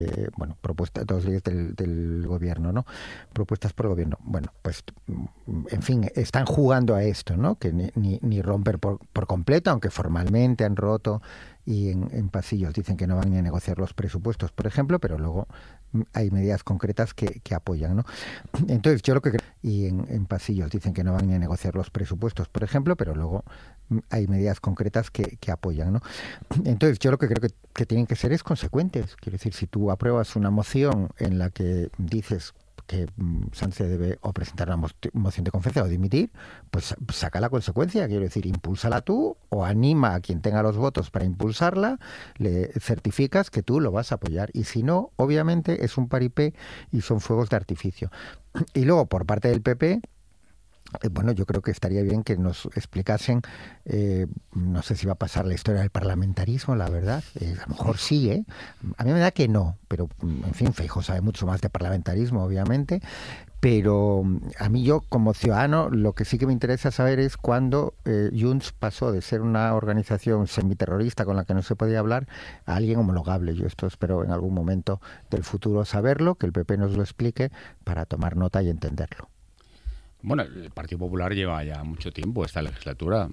dos leyes del gobierno, ¿no? Propuestas por el gobierno. Bueno, pues, en fin, están jugando a esto, ¿no? Que ni romper por completo, aunque formalmente han roto y en pasillos dicen que no van ni a negociar los presupuestos, por ejemplo, pero luego hay medidas concretas que apoyan, ¿no? Entonces, yo lo que creo, y en pasillos dicen que no van ni a negociar los presupuestos, por ejemplo, pero luego hay medidas concretas que apoyan, ¿no? Entonces, yo lo que creo que tienen que ser es consecuentes. Quiero decir, si tú apruebas una moción en la que dices que Sánchez debe o presentar una moción de confianza o dimitir, pues saca la consecuencia. Quiero decir, impúlsala tú o anima a quien tenga los votos para impulsarla, le certificas que tú lo vas a apoyar. Y si no, obviamente es un paripé y son fuegos de artificio. Y luego, por parte del PP, bueno, yo creo que estaría bien que nos explicasen, no sé si va a pasar la historia del parlamentarismo, la verdad, a lo mejor sí, ¿eh? A mí me da que no, pero en fin, Feijóo sabe mucho más de parlamentarismo, obviamente, pero a mí, yo como ciudadano, lo que sí que me interesa saber es cuándo Junts pasó de ser una organización semiterrorista con la que no se podía hablar a alguien homologable. Yo esto espero en algún momento del futuro saberlo, que el PP nos lo explique para tomar nota y entenderlo. Bueno, el Partido Popular lleva ya mucho tiempo esta legislatura,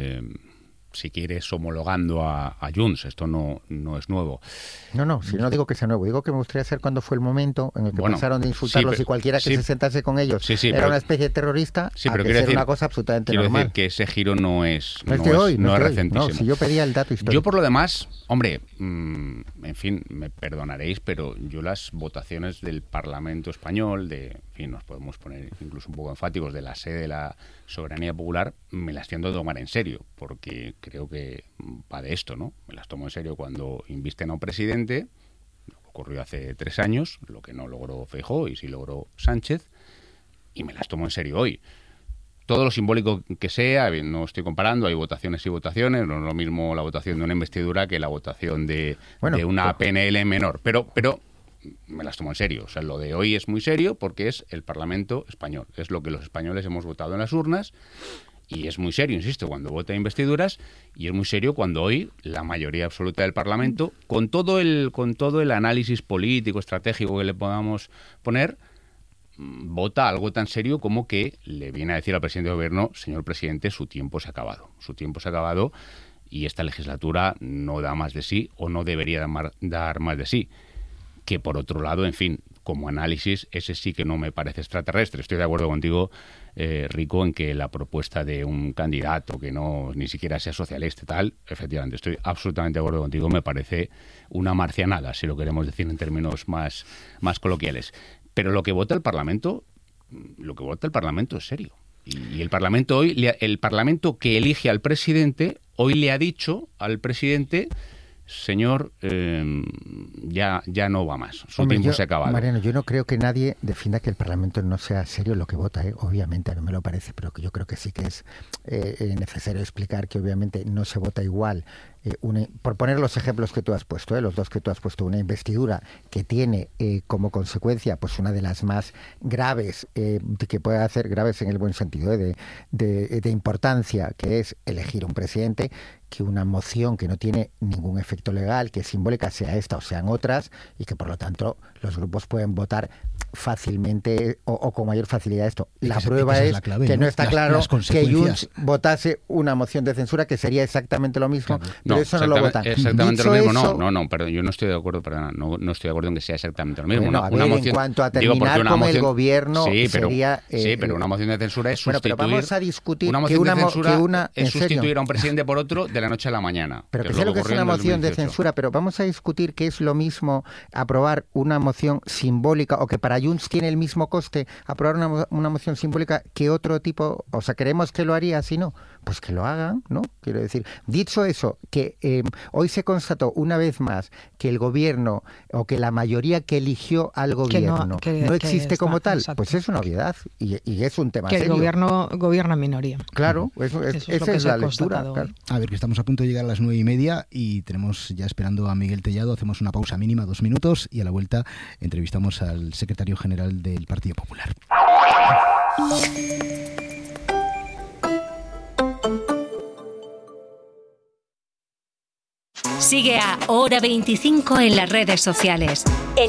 si quieres, homologando a Junts. Esto no es nuevo. No, si no digo que sea nuevo, digo que me gustaría saber cuándo fue el momento en el que pasaron de insultarlos y cualquiera que se sentase con ellos era una especie de terrorista, pero que ser una cosa absolutamente normal. Quiero decir que ese giro no es recentísimo. No, si yo pedía el dato histórico. Yo, por lo demás, hombre, en fin, me perdonaréis, pero yo las votaciones del Parlamento español, en fin, nos podemos poner incluso un poco enfáticos, de la sede de la soberanía popular, me las tiendo a tomar en serio, porque creo que va de esto, ¿no? Me las tomo en serio cuando invisten a un presidente, lo que ocurrió hace 3 años, lo que no logró Feijóo y sí logró Sánchez, y me las tomo en serio hoy. Todo lo simbólico que sea, no estoy comparando, hay votaciones y votaciones, no es lo mismo la votación de una investidura que la votación de una PNL menor, pero me las tomo en serio. O sea, lo de hoy es muy serio porque es el Parlamento español, es lo que los españoles hemos votado en las urnas, y es muy serio, insisto, cuando vota investiduras, y es muy serio cuando hoy la mayoría absoluta del Parlamento, con todo el análisis político, estratégico que le podamos poner, vota algo tan serio como que le viene a decir al presidente de gobierno: señor presidente, su tiempo se ha acabado, y esta legislatura no da más de sí, o no debería dar más de sí. Que por otro lado, en fin, como análisis, ese sí que no me parece extraterrestre. Estoy de acuerdo contigo, Rico, en que la propuesta de un candidato que no ni siquiera sea socialista y tal, efectivamente, estoy absolutamente de acuerdo contigo, me parece una marcianada, si lo queremos decir en términos más coloquiales. Pero lo que vota el Parlamento es serio. Y el Parlamento hoy, el Parlamento que elige al presidente, hoy le ha dicho al presidente: señor, ya no va más, su tiempo se ha acabado. Mariano, yo no creo que nadie defienda que el Parlamento no sea serio lo que vota, obviamente no me lo parece, pero que yo creo que sí que es necesario explicar que obviamente no se vota igual. Por poner los ejemplos que tú has puesto, los dos que tú has puesto, una investidura que tiene como consecuencia pues una de las más graves, que puede hacer graves en el buen sentido, de importancia, que es elegir un presidente, que una moción que no tiene ningún efecto legal, que es simbólica, sea esta o sean otras, y que por lo tanto los grupos pueden votar fácilmente o con mayor facilidad esto. La prueba es clave, que no está claro que Junts votase una moción de censura, que sería exactamente lo mismo, pero eso no lo votan. Exactamente lo mismo, no, perdón, yo no estoy de acuerdo, no estoy de acuerdo en que sea exactamente lo mismo. Bueno, una moción, en cuanto a terminar con el gobierno, sería... pero una moción de censura es sustituir... pero vamos a discutir una moción de censura es sustituir a un presidente por otro de la noche a la mañana. Pero que sea lo que es una moción de censura, pero vamos a discutir que es lo mismo aprobar una moción simbólica, o que para Junts tiene el mismo coste aprobar una moción simbólica que otro tipo. O sea, ¿creemos que lo haría? Si no, pues que lo hagan, ¿no? Quiero decir, dicho eso, que hoy se constató una vez más que el gobierno, o que la mayoría que eligió al gobierno no existe como tal, exacto. Pues es una obviedad y es un tema serio. Que el gobierno gobierna en minoría. Claro, esa es la lectura. Claro. A ver, que estamos a punto de llegar a las 9:30 y tenemos ya esperando a Miguel Tellado. Hacemos una pausa mínima, 2 minutos, y a la vuelta entrevistamos al secretario general del Partido Popular. Sigue a Hora 25 en las redes sociales. En